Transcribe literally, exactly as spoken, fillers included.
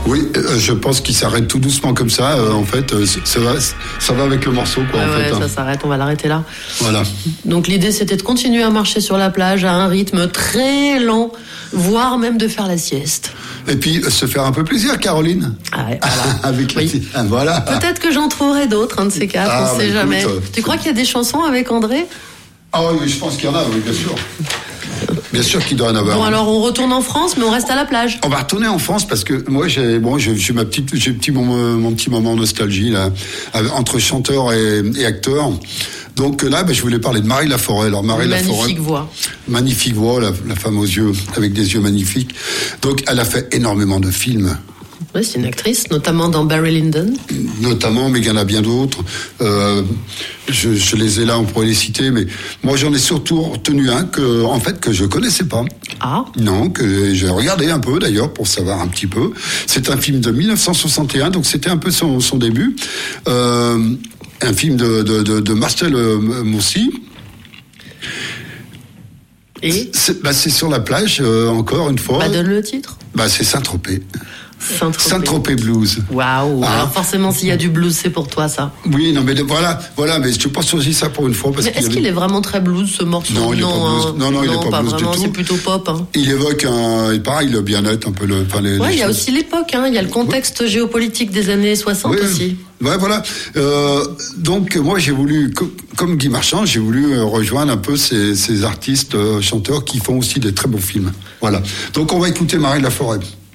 Oui, euh, je pense qu'il s'arrête tout doucement comme ça. Euh, en fait, euh, ça va, ça va avec le morceau, quoi. Ouais, en ouais, fait, ça hein. s'arrête, on va l'arrêter là. Voilà. Donc l'idée, c'était de continuer à marcher sur la plage à un rythme très lent, voire même de faire la sieste. Et puis euh, se faire un peu plaisir, Caroline. Ah ouais, voilà. avec la Oui. petite- ah, voilà. Peut-être que j'en trouverai d'autres, un de ces quatre, Ah, on bah, sait écoute, jamais. euh, Tu crois qu'il y a des chansons avec André? Ah oui, je pense qu'il y en a, oui, bien sûr. Bien sûr qu'il doit en avoir. Bon, alors on retourne en France, mais on reste à la plage. On va retourner en France parce que moi j'ai bon j'ai j'ai ma petite j'ai petit mon, mon petit moment nostalgie là avec- entre chanteur et, et acteur. Donc là bah, je voulais parler de Marie Laforêt. Alors Marie Magnifique Laforêt, voix. magnifique voix, la, la femme aux yeux avec des yeux magnifiques. Donc elle a fait énormément de films. Ouais, c'est une actrice, notamment dans Barry Lyndon. Notamment, mais il y en a bien d'autres. Euh, je, je les ai là, on pourrait les citer, mais moi j'en ai surtout retenu un que, en fait, que je connaissais pas. Ah. Non, que j'ai regardé un peu d'ailleurs pour savoir un petit peu. C'est un film de mille neuf cent soixante et un, donc c'était un peu son, son début. Euh, un film de, de, de, de Marcel euh, Moussi. Et C'est, bah, c'est sur la plage, euh, encore une fois. bah, donne le titre. Bah, c'est Saint-Tropez. Saint-Tropez. Saint-Tropez Blues. Waouh. Ah. Alors forcément, s'il y a du blues, c'est pour toi ça. Oui, non, mais de- voilà, voilà, mais je pense aussi ça pour une fois. Parce Mais qu'il est-ce y qu'il avait- est vraiment très blues ce morceau? Non, il est pas blues. hein. Non, non, il est pas blues du vraiment, tout. c'est plutôt pop. Hein. Il évoque un, et pareil, le bien-être, un peu le, enfin, les, Ouais, les il y a choses. aussi l'époque, hein. Il y a le contexte géopolitique des années soixante Oui, aussi. Ouais, voilà. Euh, donc moi j'ai voulu, co- comme Guy Marchand, j'ai voulu euh, rejoindre un peu ces, ces artistes, euh, chanteurs qui font aussi des très beaux films. Voilà. Donc on va écouter Marie Laforêt.